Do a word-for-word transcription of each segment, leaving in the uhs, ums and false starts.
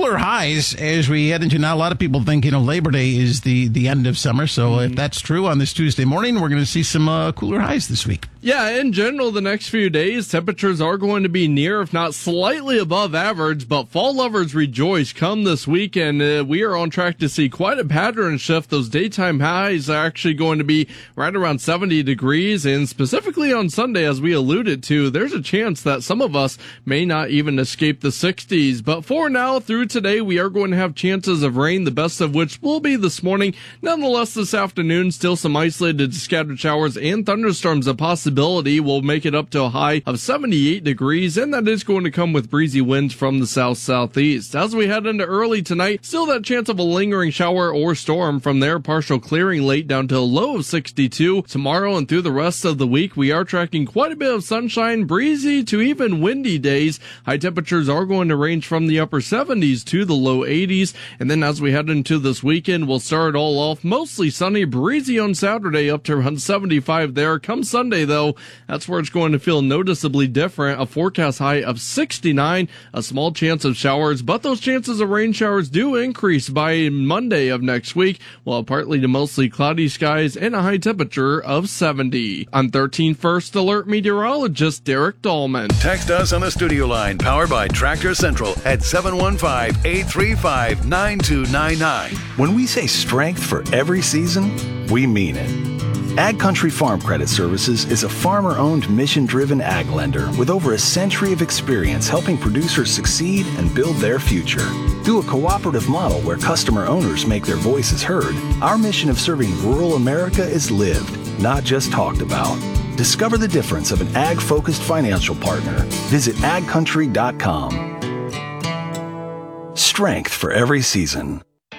cooler highs as we head into now. A lot of people think, you know, Labor Day is the, the end of summer. So mm-hmm. if that's true on this Tuesday morning, we're going to see some uh, cooler highs this week. Yeah, in general, the next few days, temperatures are going to be near, if not slightly above average, but fall lovers rejoice. Come this weekend, uh, we are on track to see quite a pattern shift. Those daytime highs are actually going to be right around seventy degrees, and specifically on Sunday, as we alluded to, there's a chance that some of us may not even escape the sixties. But for now, through today, we are going to have chances of rain, the best of which will be this morning. Nonetheless, this afternoon, still some isolated scattered showers and thunderstorms a possibility. Will make it up to a high of seventy-eight degrees, and that is going to come with breezy winds from the south-southeast. As we head into early tonight, still that chance of a lingering shower or storm. From there, partial clearing late down to a low of sixty-two. Tomorrow and through the rest of the week, we are tracking quite a bit of sunshine, breezy to even windy days. High temperatures are going to range from the upper seventies to the low eighties, and then as we head into this weekend, we'll start it all off mostly sunny, breezy on Saturday up to around seventy-five there. Come Sunday, though, that's where it's going to feel noticeably different. A forecast high of sixty-nine, a small chance of showers, but those chances of rain showers do increase by Monday of next week. We'll have partly to mostly cloudy skies and a high temperature of seventy. I'm thirteen First Alert meteorologist Derek Dahlman. Text us on the studio line powered by Tractor Central at seven one five, eight three five, nine two nine nine. When we say strength for every season, we mean it. Ag Country Farm Credit Services is a farmer-owned, mission-driven ag lender with over a century of experience helping producers succeed and build their future. Through a cooperative model where customer owners make their voices heard, our mission of serving rural America is lived, not just talked about. Discover the difference of an ag-focused financial partner. Visit ag country dot com. Strength for every season.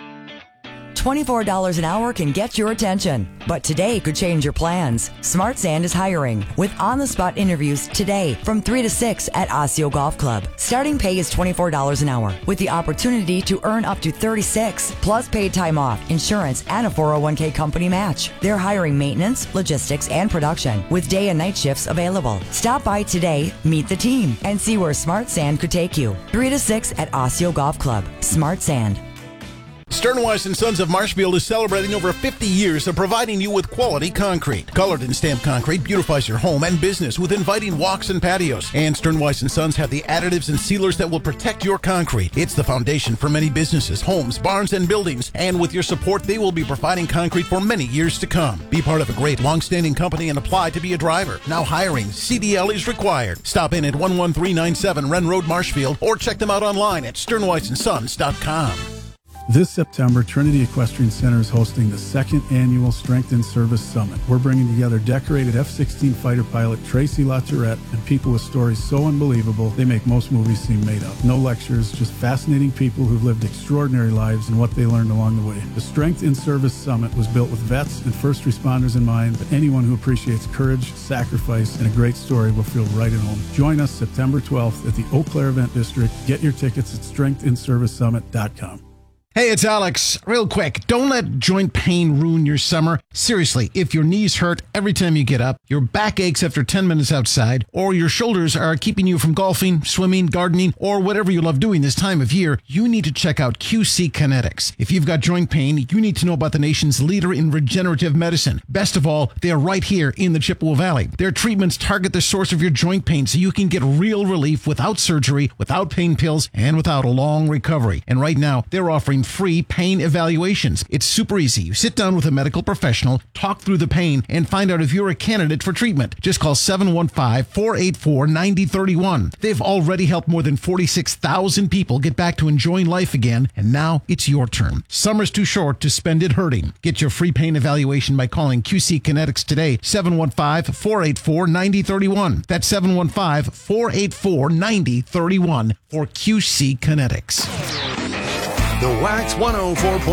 twenty-four dollars an hour can get your attention, but today could change your plans. Smart Sand is hiring with on-the-spot interviews today from three to six at Osseo Golf Club. Starting pay is twenty-four dollars an hour with the opportunity to earn up to thirty-six dollars plus paid time off, insurance, and a four oh one k company match. They're hiring maintenance, logistics, and production with day and night shifts available. Stop by today, meet the team, and see where Smart Sand could take you. three to six at Osseo Golf Club. Smart Sand. Sternweiss and Sons of Marshfield is celebrating over fifty years of providing you with quality concrete. Colored and stamped concrete beautifies your home and business with inviting walks and patios. And Sternweiss and Sons have the additives and sealers that will protect your concrete. It's the foundation for many businesses, homes, barns, and buildings. And with your support, they will be providing concrete for many years to come. Be part of a great long-standing company and apply to be a driver. Now hiring. C D L is required. Stop in at one one three nine seven Wren Road, Marshfield, or check them out online at sternweiss and sons dot com. This September, Trinity Equestrian Center is hosting the second annual Strength in Service Summit. We're bringing together decorated F sixteen fighter pilot Tracy LaTourette and people with stories so unbelievable they make most movies seem made up. No lectures, just fascinating people who've lived extraordinary lives and what they learned along the way. The Strength in Service Summit was built with vets and first responders in mind, but anyone who appreciates courage, sacrifice, and a great story will feel right at home. Join us September twelfth at the Eau Claire Event District. Get your tickets at strength in service summit dot com. Hey, it's Alex. Real quick, don't let joint pain ruin your summer. Seriously, if your knees hurt every time you get up, your back aches after ten minutes outside, or your shoulders are keeping you from golfing, swimming, gardening, or whatever you love doing this time of year, you need to check out Q C Kinetics. If you've got joint pain, you need to know about the nation's leader in regenerative medicine. Best of all, they are right here in the Chippewa Valley. Their treatments target the source of your joint pain so you can get real relief without surgery, without pain pills, and without a long recovery. And right now, they're offering free pain evaluations. It's super easy. You sit down with a medical professional, talk through the pain, and find out if you're a candidate for treatment. Just call seven one five, four eight four, nine zero three one. They've already helped more than forty-six thousand people get back to enjoying life again, and now it's your turn. Summer's too short to spend it hurting. Get your free pain evaluation by calling Q C Kinetics today, seven one five, four eight four, nine zero three one. That's seven one five, four eight four, nine zero three one for Q C Kinetics. The Wax one oh four point